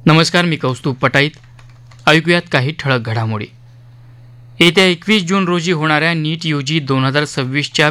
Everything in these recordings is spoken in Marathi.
नमस्कार, मी कौस्तुभ पटाईत. ऐकूयात काही ठळक घडामोडी. येत्या 21 जून रोजी होणाऱ्या नीट यूजी 2026च्या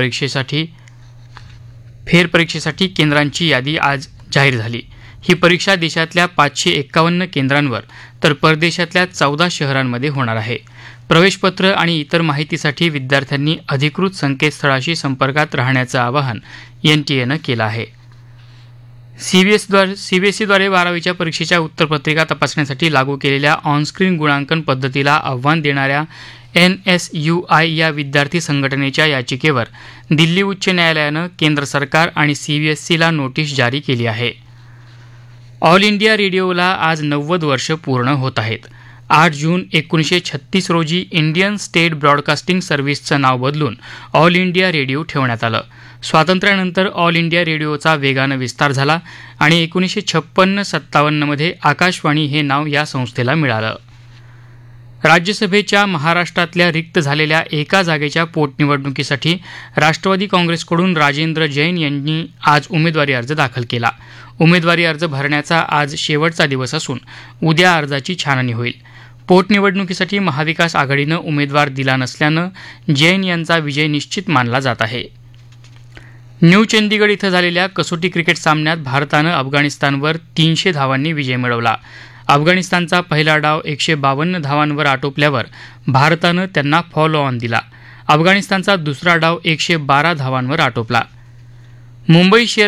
फेरपरीक्षेसाठी केंद्रांची यादी आज जाहीर झाली. ही परीक्षा देशातल्या 551 केंद्रांवर तर परदेशातल्या 14 शहरांमध्ये होणार आहे. प्रवेशपत्र आणि इतर माहितीसाठी विद्यार्थ्यांनी अधिकृत संकेतस्थळाशी संपर्कात राहण्याचं आवाहन एनटीएनं केलं आहे. सीबीएसईद्वारे 12वीच्या परीक्षेच्या उत्तरपत्रिका तपासण्यासाठी लागू केलेल्या ऑनस्क्रीन गुणांकन पद्धतीला आव्हान देणाऱ्या NSUI या विद्यार्थी संघटनेच्या याचिकेवर दिल्ली उच्च न्यायालयानं केंद्र सरकार आणि सीबीएसईला नोटीस जारी केली आहे. ऑल इंडिया रेडिओला आज 90 वर्ष पूर्ण होत आहेत. 8 जून 1936 रोजी इंडियन स्टेट ब्रॉडकास्टिंग सर्व्हिसचं नाव बदलून ऑल इंडिया रेडिओ ठेवण्यात आलं. स्वातंत्र्यानंतर ऑल इंडिया रेडिओचा वेगानं विस्तार झाला आणि 1956-57 मध्ये आकाशवाणी हे नाव या संस्थेला मिळालं. राज्यसभेच्या महाराष्ट्रातल्या रिक्त झालेल्या एका जागेच्या पोटनिवडणुकीसाठी राष्ट्रवादी काँग्रेसकडून राजेंद्र जैन यांनी आज उमेदवारी अर्ज दाखल केला. उमेदवारी अर्ज भरण्याचा आज शेवटचा दिवस असून उद्या अर्जाची छाननी होईल. पोटनिवडणुकीसाठी महाविकास आघाडीनं उमेदवार दिला नसल्यानं जैन यांचा विजय निश्चित मानला जात आहे. न्यू चंदीगड इथं झालेल्या कसोटी क्रिकेट सामन्यात भारतानं अफगाणिस्तानवर 300 धावांनी विजय मिळवला. अफगाणिस्तानचा पहिला डाव 152 धावांवर आटोपल्यावर भारतानं त्यांना फॉलो ऑन दिला. अफगाणिस्तानचा दुसरा डाव 112 धावांवर आटोपला. मुंबई शेअर